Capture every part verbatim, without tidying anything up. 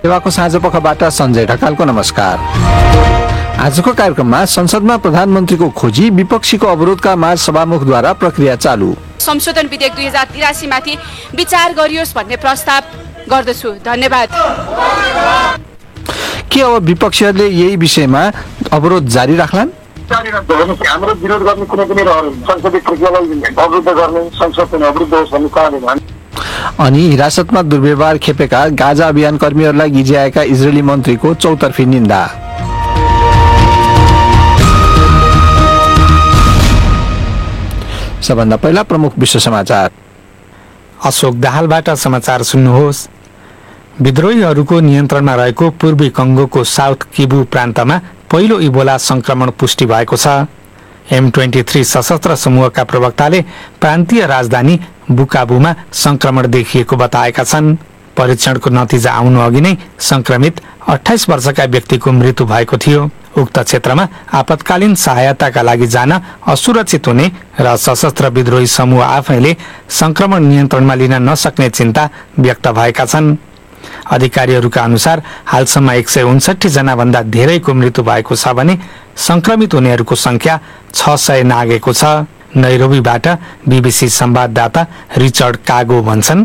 सेवाको साँझपखबाट सञ्जय ढकालको नमस्कार। आजको कार्यक्रममा संसदमा प्रधानमन्त्रीको खोजी, विपक्षीको अवरोधका माझ सभामुखद्वारा प्रक्रिया चालू, संशोधन विधेयक दुई हजार तिरासी माथि विचार गरियोस् भन्ने प्रस्ताव गर्दछु। धन्यवाद। के अब विपक्षीहरूले यही विषयमा अवरोध जारी राख्लान्? हाम्रो विरोध गर्ने कुनै पनि रहदैन। संसदीय प्रक्रियालाई अवरुद्ध गर्ने, संसद पनि अवरुद्ध होस् भन्ने कारण। अनि हिरासतमा दुर्व्यवहार खेपेका गाजा अभियान कर्मीहरूलाई गिज्याएका इजरायली मन्त्रीको चौतर्फी निन्दा। सबभन्दा पहिला प्रमुख विश्व समाचार। अशोक दाहालबाट समाचार सुन्नुहोस्। विद्रोहीहरूको नियन्त्रणमा रहेको पूर्वी कङ्गोको साउथ किबु प्रान्तमा पहिलो इबोला संक्रमण पुष्टि भएको छ। एम ट्वेन्टी थ्री सशस्त्र समूहका प्रवक्ताले प्रान्तीय राजधानी बुकाबुमा संक्रमण देखिएको बताएका छन्। परीक्षणको नतिजा आउनु अघि नै संक्रमित अठाइस वर्षका व्यक्तिको मृत्यु भएको थियो। उक्त क्षेत्रमा आपतकालीन सहायताका लागि जान असुरक्षित हुने र सशस्त्र विद्रोही समूह आफैले संक्रमण नियन्त्रणमा लिन नसक्ने चिन्ता व्यक्त भएका छन्। अधिकारीहरूका अनुसार हालसम्म एक सय उन्सठी जना भन्दा धेरैको मृत्यु भएको छ भने संक्रमित हुनेहरूको संख्या छ सय नागेको छ। नैरोबीबाट बीबीसी संवाददाता रिचर्ड कागो भन्छन्,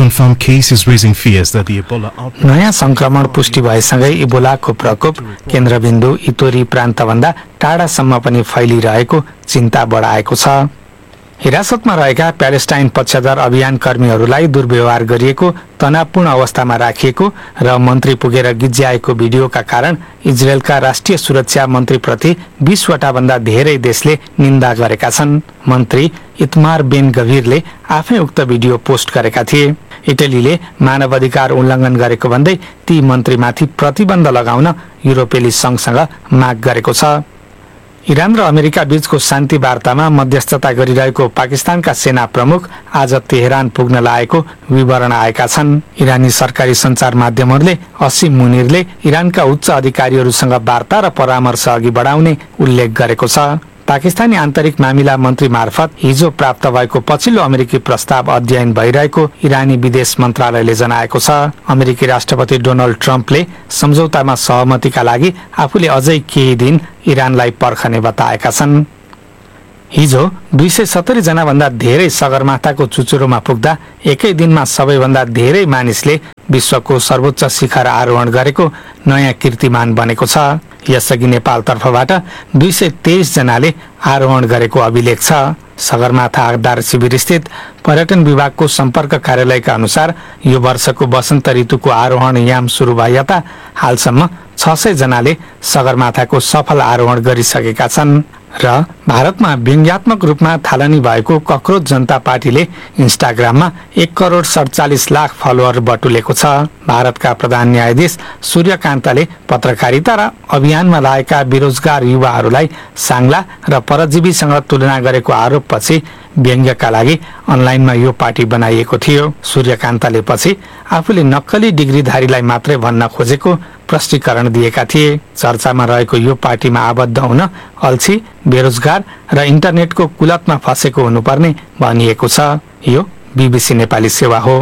नयाँ संक्रमण पुष्टि भएसँगै इबोलाको प्रकोप केन्द्रबिन्दु इतोरी प्रान्तभन्दा टाढासम्म पनि फैलिरहेको चिन्ता बढाएको छ। हिरासतमा रहेका प्यालेस्टाइन पक्षधर अभियान कर्मीहरूलाई दुर्व्यवहार गरिएको, तनावपूर्ण अवस्थामा राखिएको र मन्त्री पुगेर गिज्याएको भिडियोका कारण इजरायलका राष्ट्रिय सुरक्षा मन्त्रीप्रति बीसवटा भन्दा धेरै देशले निन्दा गरेका छन्। मन्त्री इतमार बेन गभिरले आफै उक्त भिडियो पोस्ट गरेका थिए। इटलीले मानव अधिकार उल्लङ्घन गरेको भन्दै ती मन्त्रीमाथि प्रतिबन्ध लगाउन युरोपेली संघसँग माग गरेको छ। इरान र अमेरिका बीचको शान्ति वार्तामा मध्यस्थता गरिरहेको पाकिस्तानका सेना प्रमुख आज तेहरान पुग्न लागेको विवरण आएका छन्। इरानी सरकारी सञ्चार माध्यमहरूले असीम मुनिरले इरानका उच्च अधिकारीहरूसँग वार्ता र परामर्श अघि बढाउने उल्लेख गरेको छ। पाकिस्तानी आन्तरिक मामिला मन्त्री मार्फत हिजो प्राप्त भएको पछिल्लो अमेरिकी प्रस्ताव अध्ययन भइरहेको इरानी विदेश मन्त्रालयले जनाएको छ। अमेरिकी राष्ट्रपति डोनाल्ड ट्रम्पले सम्झौतामा सहमतिका लागि आफूले अझै केही दिन इरानलाई पर्खने बताएका छन्। हिजो दुई सय सत्तरी जना भन्दा धेरै सगरमाथाको चुचुरोमा पुग्दा एकै दिनमा सबैभन्दा धेरै मानिसले विश्वको सर्वोच्च शिखर आरोहण गरेको नयाँ कीर्तिमान बनेको छ। यसअघि नेपाल तर्फबाट दुई सय तेइस जनाले आरोहण गरेको अभिलेख छ। सगरमाथा आधार शिविर स्थित पर्यटन विभागको सम्पर्क कार्यालयका अनुसार यो वर्षको वसन्त ऋतुको आरोहण याम सुरु भए यता हालसम्म छ सय जनाले सगरमाथाको सफल आरोहण गरिसकेका छन्। र भारतमा व्यङ्ग्यात्मक रूपमा थालनी भएको कक्रोच जनता पार्टीले इन्स्टाग्राममा एक करोड सडचालिस लाख फलोअर बटुलेको छ। भारतका प्रधान न्यायाधीश सूर्यकान्तले पत्रकारिता र अभियानमा लागेका बेरोजगार युवाहरूलाई सांग्ला र परजीवीसँग तुलना गरेको आरोपपछि व्यङ्ग्यका लागि अनलाइनमा यो पार्टी बनाइएको थियो। सूर्यकान्तले पछि आफूले नक्कली डिग्रीधारीलाई मात्रै भन्न खोजेको प्रष्टीकरण दिएका थिए। चर्चामा रहेको यो पार्टीमा आबद्ध हुन अल्छी, बेरोजगार र इन्टरनेटको कुलतमा फसेको हुनुपर्ने भनिएको छ। यो बीबीसी नेपाली सेवा हो।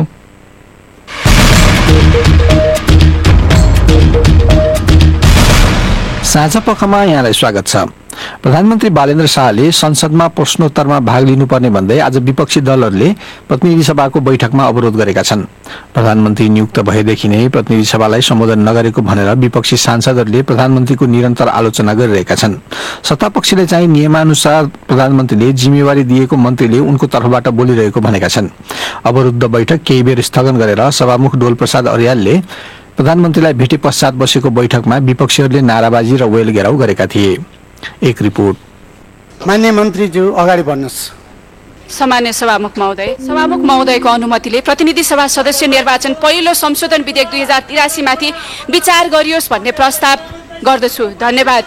साझा पखमा यहाँलाई स्वागत छ। प्रधानमन्त्री बालेन्द्र शाहले संसदमा प्रश्नोत्तरमा भाग लिनुपर्ने भन्दै आज विपक्षी दलहरूले प्रतिनिधि सभाको बैठकमा अवरोध गरेका छन्। प्रधानमन्त्री नियुक्त भएदेखि नै प्रतिनिधि सभालाई सम्बोधन नगरेको भनेर विपक्षी सांसदहरूले प्रधानमन्त्रीको निरन्तर आलोचना गरिरहेका छन्। सत्तापक्षले चाहिँ नियमानुसार प्रधानमन्त्रीले जिम्मेवारी दिएको मन्त्रीले उनको तर्फबाट बोलिरहेको भनेका छन्। अवरुद्ध बैठक केही बेर स्थगन गरेर सभामुख डोलप्रसाद अर्यालले प्रधानमन्त्रीलाई भेटे पश्चात बसेको बैठकमा विपक्षीहरूले नाराबाजी र वेल घेराउ गरेका थिए। एक रिपोर्ट। मान्य मन्त्रीज्यू अगाडि बढ्नुहोस्। सामान्य सभामुख महोदय, सभामुख महोदयको अनुमतिले प्रतिनिधि सभा सदस्य निर्वाचन पहिलो संशोधन विधेयक दुई हजार तिरासी माथि विचार गरियोस् भन्ने प्रस्ताव गर्दछु। धन्यवाद।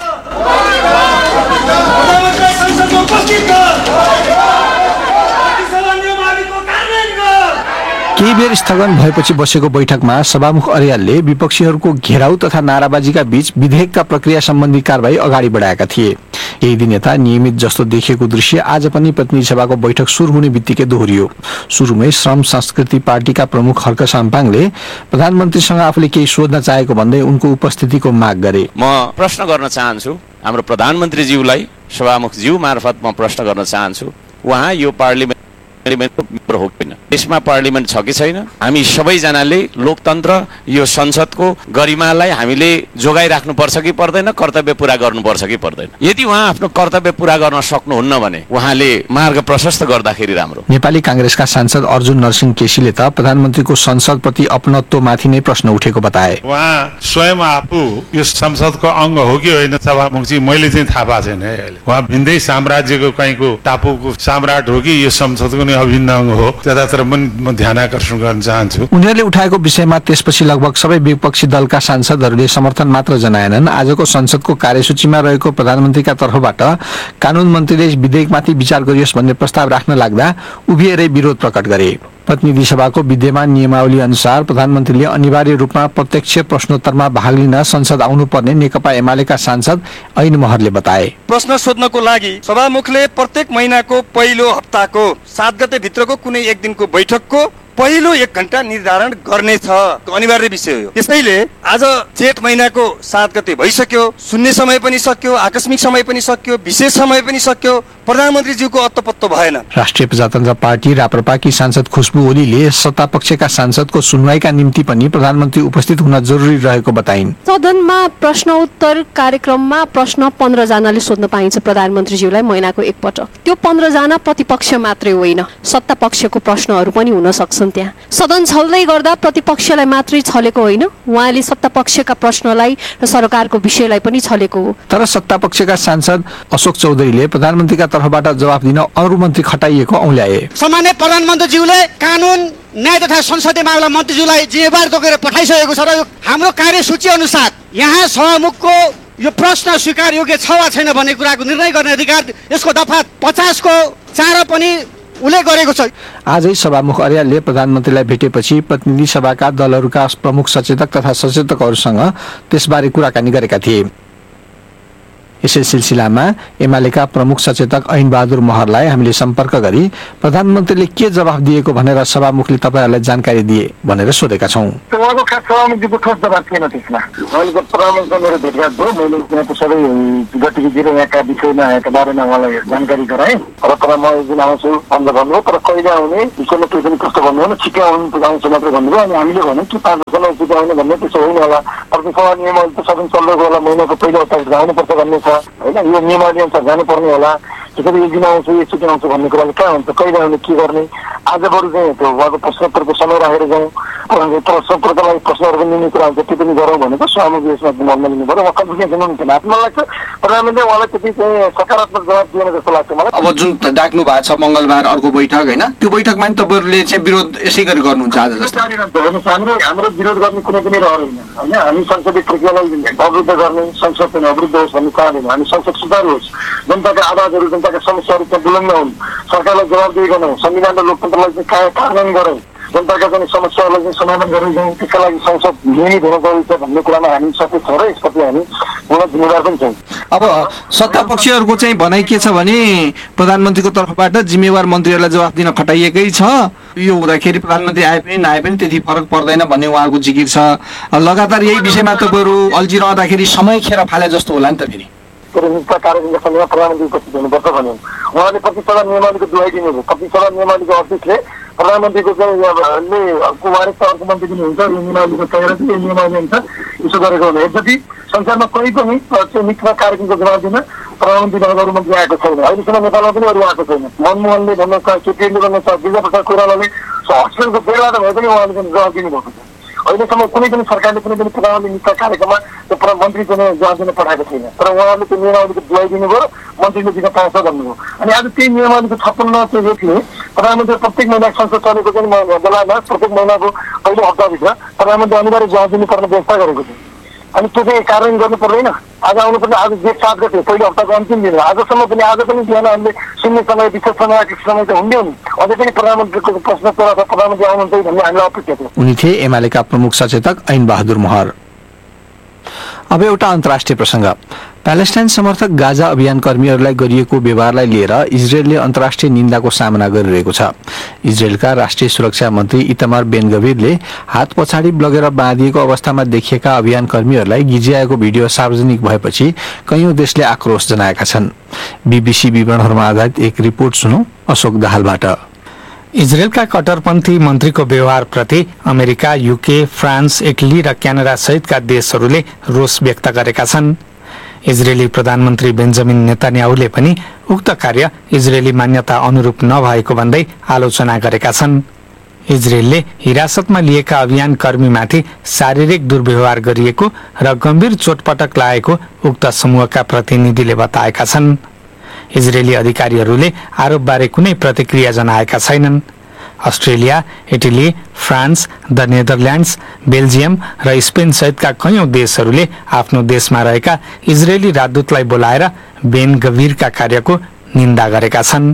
केही बेर स्थगन भएपछि बसेको बैठकमा सभामुख अर्यालले विपक्षीहरूको घेराउ तथा नाराबाजीका बीच विधेयकका प्रक्रिया सम्बन्धी कारबाही अगाडि बढाएका थिए। केही दिन यता नियमित जस्तो देखिएको दृश्य आज पनि प्रतिनिधि सभाको बैठक सुरु हुने बित्तिकै दोहोरियो। सुरुमै श्रम संस्कृति पार्टीका प्रमुख हर्क साम्पाङले प्रधानमन्त्रीसँग आफूले केही सोध्न चाहेको भन्दै उनको उपस्थितिको माग गरे। म प्रश्न गर्न चाहन्छु हाम्रो प्रधानमन्त्रीज्यूलाई सभामुखज्यू मार्फत म प्रश्न गर्न चाहन्छु, उहाँ यो पार्लिमेन्ट मेम्बर हो किन? देशमा पार्लिमेन्ट छ कि छैन? हामी सबैजनाले लोकतन्त्र यो संसदको गरिमालाई हामीले जोगाइराख्नुपर्छ कि पर्दैन, कर्तव्य पूरा गर्नुपर्छ कि पर्दैन? यदि उहाँ आफ्नो कर्तव्य पूरा गर्न सक्नुहुन्न भने उहाँले मार्ग प्रशस्त गर्दाखेरि राम्रो। नेपाली कांग्रेसका सांसद अर्जुन नरसिंह केसीले त प्रधानमन्त्रीको संसदप्रति अपनत्वमाथि नै प्रश्न उठेको बताए। उहाँ स्वयं आफू यो संसदको अंग हो कि होइन सभामुखजी मैले चाहिँ थाहा पाएको छैन है अहिले। उहाँ भिन्दै साम्राज्यको कहीँको टापुको सम्राट हो कि यो संसदको नै अभिन्न अंग हो, त्यतातिर म ध्यान आकर्षण गर्न चाहन्छु। उनीहरूले उठाएको विषयमा त्यसपछि लगभग सबै विपक्षी दलका सांसदहरूले समर्थन मात्र जनाएनन्। आजको संसदको कार्यसूचीमा रहेको प्रधानमन्त्रीका तर्फबाट कानून मन्त्रीले विधेयकमाथि विचार गरियोस् भन्ने प्रस्ताव राख्न लाग्दा उभिएरै विरोध प्रकट गरे। प्रतिनिधि सभाको विद्यमान नियमावली अनुसार प्रधानमन्त्रीले अनिवार्य रूपमा प्रत्यक्ष प्रश्नोत्तरमा भाग लिन संसद आउनुपर्ने नेकपा एमालेका सांसद ऐन महरले बताए। प्रश्न सोध्नको लागि सभामुखले प्रत्येक महिनाको पहिलो हप्ताको सात गते भित्रको कुनै एक दिनको बैठकको पहिलो एक घण्टा निर्धारण गर्नेछ, अनिवार्य विषय हो। त्यसैले आज जेठ महिनाको सात गते भइसक्यो, शून्य समय पनि सक्यो, आकस्मिक समय पनि सक्यो, विशेष समय पनि सक्यो, प्रधानमन्त्रीज्यूको अत्तपत्तो भएन। राष्ट्रिय प्रजातन्त्र पार्टी राप्रपाकी सांसद खुशबु ओलीले सत्तापक्षका सांसदको सुनवाईका निम्ति पनि प्रधानमन्त्री उपस्थित हुन जरुरी रहेको बताइन्। सदनमा प्रश्नोत्तर कार्यक्रममा प्रश्न पन्ध्र जनाले सोध्न पाइन्छ प्रधानमन्त्रीज्यूलाई महिनाको एक पटक। त्यो पन्ध्र जना प्रतिपक्ष मात्रै होइन, सत्ता पक्षको प्रश्नहरू पनि हुन सक्छन्। त्यहाँ सदन छल्दै गर्दा प्रतिपक्षलाई मात्रै छलेको होइन, उहाँले सत्तापक्षका प्रश्नलाई र सरकारको विषयलाई पनि छलेको हो। तर सत्तापक्षका सांसद अशोक चौधरीले प्रधानमन्त्रीका तर्फबाट जवाफ दिन अरू मन्त्री खटाइएको औल्याए। सामान्य प्रधानमन्त्रीज्यूले कानून न्याय तथा संसदीय मामला मन्त्रीज्यूलाई जिम्मेवार तोकेर पठाइसकेको छ र हाम्रो कार्यसूची अनुसार यहाँ सभामुखको यो प्रश्न स्वीकार योग्य छ वा छैन भन्ने कुराको निर्णय गर्ने अधिकार यसको दफा पचासको चार पनि उल्लेख गरेको छ। आजै सभामुख अर्यालले प्रधानमन्त्रीलाई भेटेपछि प्रतिनिधि सभाका दलहरूका प्रमुख सचेतक तथा सचेतकहरूसँग त्यसबारे कुराकानी गरेका थिए। यसै सिलसिलामा एमालेका प्रमुख सचेतक ऐन बहादुर महरलाई हामीले सम्पर्क गरी प्रधानमन्त्रीले के जवाफ दिएको भनेर सभामुखले तपाईहरुलाई जानकारी दिए भनेर सोधेका छौं। उहाँको खास सभामुखको ठोस जवाफ थिएन त्यसमा। उहाँले प्रधानमन्त्रीसँग मेरो भेटघाट भयो, मैले यहाँको सबै गतिविधि र यहाँका विषयमा यहाँका बारेमा उहाँलाई जानकारी गराएँ र तर म एक दिन आउँछु भनेर भन्नुभयो, तर कहिले आउने विषयमा केही पनि कस्तो भन्नु होइन, छिटै आउनु आउँछ मात्र भन्नुभयो। अनि हामीले भन्यौँ कि पाँच वर्षमा छिटै आउने भन्ने त्यसो होइन होला, प्रतिसभा नियमहरू त सदन चल्दैको होला, महिनाको पहिलो हप्ता आउनुपर्छ भन्ने छ होइन, यो नियमावली अनुसार जानुपर्ने होला। त्यसरी एक दिन आउँछु एकचोटि आउँछु भन्ने कुराले कहाँ हुन्छ, कहिले आउने के गर्ने। आज बरु चाहिँ त्यो उहाँको प्रश्नोत्तरको समय राखेर जाउँ, प्रश्नोत्तरको लागि प्रश्नहरू पनि लिने कुरा हुन्छ त्यो पनि गरौँ भनेको सभामुख यसमा मनमा लिनु पऱ्यो। उहाँ कन्फिडेन्स हुनु हुन्थेन। मलाई लाग्छ प्रधानमन्त्रीले उहाँलाई त्यति चाहिँ सकारात्मक जवाब दिएन जस्तो लाग्छ मलाई। अब जुन डाक्नु भएको छ मङ्गलबार अर्को बैठक होइन, त्यो बैठकमा नि तपाईँहरूले चाहिँ विरोध यसै गरी गर्नुहुन्छ आज जस्तो? हाम्रो हाम्रो विरोध गर्ने कुनै पनि रहेन होइन। हामी संसदीय प्रक्रियालाई अवरुद्ध गर्ने, संसद पनि अवरुद्ध होस् भन्ने चाहँदैन। हामी संसद सुधार होस्, जनताका आवाजहरू जनताका समस्याहरू त्यहाँ बुलन्द हुन्, सरकारलाई जवाबदेही गरौँ, संविधान र लोकतन्त्रलाई चाहिँ कार्यान्वयन गरौँ, जनताका चाहिँ समस्याहरूलाई चाहिँ समाधान गरेर जाउँ। त्यसका लागि संसद नियमित हुन जरुरी छ भन्ने कुरामा हामी सचेत छौँ र यसप्रति हामी पूर्ण जिम्मेवार पनि छौँ। अब सत्तापक्षीहरूको चाहिँ भनाइ के छ भने प्रधानमन्त्रीको तर्फबाट जिम्मेवार मन्त्रीहरूलाई जवाफ दिन खटाइएकै छ, यो हुँदाखेरि प्रधानमन्त्री आए पनि नआए पनि त्यति फरक पर्दैन भन्ने उहाँको जिकिर छ। लगातार यही विषयमा तपाईँहरू अल्झिरहँदाखेरि समय खेर फाले जस्तो होला नि त। फेरि निजता कार्यक्रमका सन्दर्भमा प्रधानमन्त्री उपस्थित हुनुपर्छ भन्यो उहाँले। प्रतिसभा नियमावलीको दुहाई दिनुभयो। प्रतिसभा नियमावलीको अध्यक्षले प्रधानमन्त्रीको चाहिँ कुमारी अर्को मन्त्री पनि हुन्छ, यो नियमावलीको तयार यो नियमावली हुन्छ यसो गरेको हुँदा यद्यपि संसारमा कहीँ पनि निजता कार्यक्रमको जवाब दिन प्रधानमन्त्री अरू मन्त्री आएको छैन। अहिलेसम्म नेपालमा पनि अरू आएको छैन। मनमोहनले भन्ने छ, केपीले भन्ने छ, विजय प्रसाद कोइरालाले हस्पिटलको बेला भए पनि उहाँले पनि जवाब दिनुभएको छ। अहिलेसम्म कुनै पनि सरकारले कुनै पनि प्रधानमन्त्री निजता कार्यक्रममा त्यो मन्त्री चाहिँ जवाब दिन पठाएको छैन। तर उहाँले त्यो नियमावलीको दुहाई दिनुभयो, मन्त्रीले दिन पाउँछ भन्नुभयो। अनि आज त्यही नियमावलीको छप्पन्न चाहिँ व्यक्तिले प्रधानमन्त्री प्रत्येक महिना संसद चलेको चाहिँ बेलामा प्रत्येक महिनाको पहिलो हप्ताभित्र प्रधानमन्त्री अनिवार्य जवाब दिनुपर्ने व्यवस्था गरेको छ। अनि त्यो चाहिँ कार्यान्वयन गर्नु पर्दैन। आज आउनुपर्ने आज जेठ सात गते पहिलो हप्ताको अन्तिम दिन हो। आजसम्म पनि आज पनि बिहान हामीले शून्य समय विशेष समय समय त हुँदै हुन्, अझै पनि प्रधानमन्त्रीको प्रश्नोत्तर अथवा प्रधानमन्त्री आउनुहुन्छ भन्ने हामीलाई अपेक्षा थियो। उनी थिए एमालेका प्रमुख सचेतक ऐन बहादुर महर। अब एउटा अन्तर्राष्ट्रिय प्रसंग। प्यालेस्टाइन समर्थक गाजा अभियान कर्मीहरूलाई गरिएको व्यवहारलाई लिएर इजरायलले अन्तर्राष्ट्रिय निन्दाको सामना गरिरहेको छ। इजरायलका राष्ट्रिय सुरक्षा मन्त्री इतमार बेन गभिरले हात पछाडि लगेर बाँधिएको अवस्थामा देखिएका अभियान कर्मीहरूलाई गिज्याएको भिडियो सार्वजनिक भएपछि कैयौं देशले आक्रोश जनाएका छन्। बीबीसी विवरणहरूमा आधारित एक रिपोर्ट सुनौ अशोक दाहालबाट। इजरायलका कट्टरपन्थी मन्त्रीको व्यवहारप्रति अमेरिका, युके, फ्रान्स, इटली र क्यानाडा सहितका देशहरूले रोष व्यक्त गरेका छन्। इजरायली प्रधानमन्त्री बेन्जामिन नेतान्याहुले पनि उक्त कार्य इजरायली मान्यता अनुरूप नभएको भन्दै आलोचना गरेका छन्। इजरायलले हिरासतमा लिएका अभियान कर्मीमाथि शारीरिक दुर्व्यवहार गरिएको र गम्भीर चोटपटक लागेको उक्त समूहका प्रतिनिधिले बताएका छन्। इजरायली अधिकारीहरूले आरोपबारे कुनै प्रतिक्रिया जनाएका छैनन्। Australia, Italy, France, the Netherlands, Belgium र स्पेन सहितका कैयौं देशहरूले आफ्नो देशमा रहेका इजरायली राजदूतलाई बोलाएर बेन गभिरका कार्यको निन्दा गरेका छन्।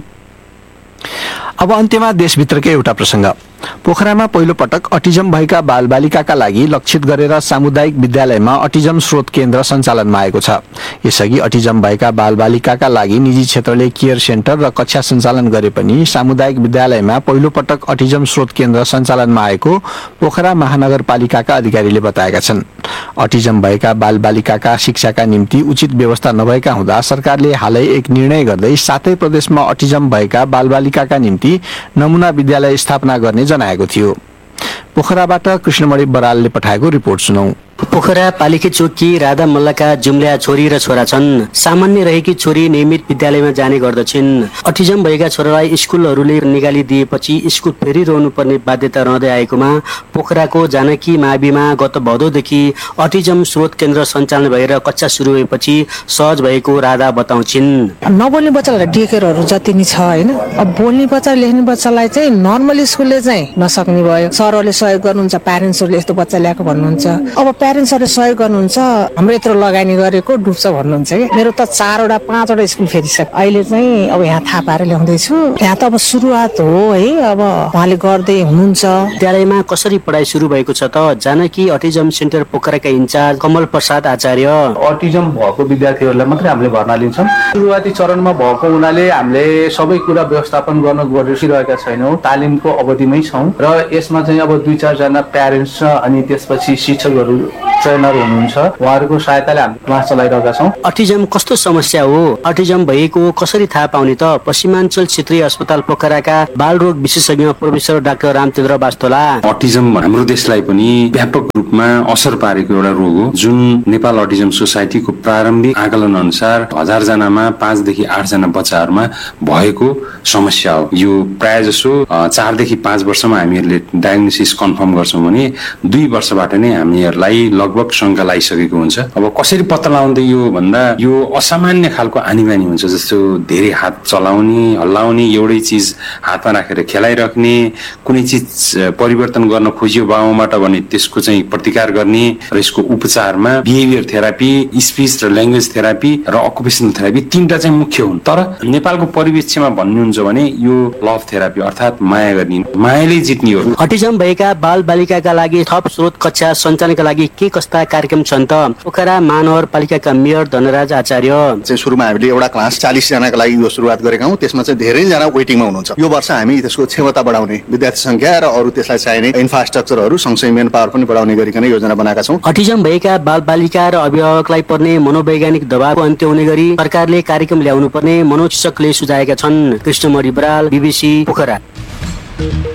अब अन्त्यमा देशभित्रकै एउटा प्रसंग। पोखरामा पहिलो पटक अटिजम भएका बालबालिकाका लागि लक्षित गरेर सामुदायिक विद्यालयमा अटिजम स्रोत केन्द्र सञ्चालनमा आएको छ। यसअघि अटिजम भएका बालबालिकाका लागि निजी क्षेत्रले केयर सेन्टर र कक्षा सञ्चालन गरे पनि सामुदायिक विद्यालयमा पहिलो पटक अटिजम स्रोत केन्द्र सञ्चालनमा आएको पोखरा महानगरपालिकाका अधिकारीले बताएका छन्। अटिजम भएका बालबालिकाका शिक्षाका निम्ति उचित व्यवस्था नभएका हुँदा सरकारले हालै एक निर्णय गर्दै सातै प्रदेशमा अटिजम भएका बालबालिकाका निम्ति नमुना विद्यालय स्थापना गर्ने जनाएको थियो। पोखराबाट कृष्णमणि बरालले पठाएको रिपोर्ट सुनौ। पोखरा पालिके चोकी राधा मल्लका जुम्ल्या छोरी र छोरा छन्। सामान्य रहेकी छोरी नियमित विद्यालयमा जाने गर्दछिन्। अटिजम भएका छोरालाई स्कुलहरूले निकालिदिएपछि स्कुल फेरिरहनु पर्ने बाध्यता रहँदै आएकोमा पोखराको जानकी माविमा गत भदौदेखि अटिजम स्रोत केन्द्र सञ्चालन भएर कक्षा सुरु भएपछि सहज भएको राधा बताउँछिन्। नबोल्ने बच्चालाई डेकेरहरू जति नि छ हैन, अब बोल्ने बच्चा लेख्ने बच्चालाई चाहिँ नर्मल स्कुलले चाहिँ नसक्ने भयो। सरहरूले सहयोग गर्नुहुन्छ, प्यारेन्ट्सहरूले यस्तो बच्चा ल्याएको भन्नुहुन्छ। अब प्यारेन्ट्सहरूले सहयोग गर्नुहुन्छ, हाम्रो यत्रो लगानी गरेको डुब्छ भन्नुहुन्छ कि। मेरो त चारवटा पाँचवटा स्कुल फेरिसक्यो। अहिले चाहिँ अब यहाँ थाहा पारेर ल्याउँदैछु। यहाँ त अब सुरुवात हो है, अब उहाँले गर्दै हुनुहुन्छ। विद्यालयमा कसरी पढाइ सुरु भएको छ त जानकी अटिजम सेन्टर पोखराका इन्चार्ज कमल प्रसाद आचार्य। अटिजम भएको विद्यार्थीहरूलाई मात्रै हामीले भर्ना लिन्छौँ। सुरुवाती चरणमा भएको हुनाले हामीले सबै कुरा व्यवस्थापन गर्न गरिरहेका छैनौँ। तालिमको अवधिमै छौँ र यसमा चाहिँ अब दुई चारजना प्यारेन्ट्स अनि त्यसपछि शिक्षकहरू ट्रेनर हुनुहुन्छ, उहाँहरूको सहायताले हामी क्लास चलाइरहेका छौँ। अटिजम कस्तो समस्या हो, अटिजम भएको कसरी थाहा पाउने त? पश्चिमाञ्चल क्षेत्रीय अस्पताल पोखराका बालरोग विशेषज्ञ professor doctor Ramchandra Bastola. Autism हाम्रो देशलाई पनि व्यापक रूपमा असर पारेको एउटा रोग हो, जुन नेपाल अटिजम सोसाइटीको प्रारम्भिक आकलन अनुसार हजार जनामा पाँचदेखि आठजना बच्चाहरूमा भएको समस्या हो। यो प्राय जसो चारदेखि पाँच वर्षमा हामीहरूले डायग्नोसिस कन्फर्म गर्छौँ भने दुई वर्षबाट नै हामीहरूलाई लगभग शङ्का लागिसकेको हुन्छ। अब कसरी पत्ता लगाउँदै यो भन्दा यो असामान्य खालको आनी बानी हुन्छ, जस्तो धेरै हात चलाउने, हल्लाउने, एउटै चिज हातमा राखेर खेलाइराख्ने, कुनै चिज परिवर्तन गर्न खोजियो बाबुबाट भने त्यसको चाहिँ प्रतिकार गर्ने र यसको उपचारमा बिहेभियर थेरापी, स्पिच र ल्याङ्ग्वेज थेरापी र अकुपेसनल थेरापी तीनटा चाहिँ मुख्य हुन्। तर नेपालको परिवेशमा भन्नुहुन्छ भने यो लभ थेरापी अर्थात् माया गर्ने, मायाले जित्ने हो। अटिजम भएका बाल बालिकाका लागि थप स्रोत कक्षा सञ्चालनका लागि के कस्ता कार्यक्रम छन् त? पोखरा महानगरपालिकाका मेयर धनराज आचार्य। चाहिँ सुरुमा हामीले एउटा क्लास चालीस जनाको लागि यो सुरुवात गरेका हौँ। त्यसमा चाहिँ धेरैजना वेटिङमा हुनुहुन्छ। यो वर्ष हामी त्यसको क्षमता बढाउने, विद्यार्थी संख्या र अरू त्यसलाई चाहिने इन्फ्रास्ट्रक्चरहरू सँगसँगै मेन पावर पनि बढाउने गरिकन योजना बनाएका छौँ। अटिजम भएका बाल बालिका र अभिभावकलाई पर्ने मनोवैज्ञानिक दबावको अन्त्य हुने गरी सरकारले कार्यक्रम ल्याउनु पर्ने मनोचिकित्सकले सुझाएका छन्। कृष्णमणि बराल, बीबीसी पोखरा।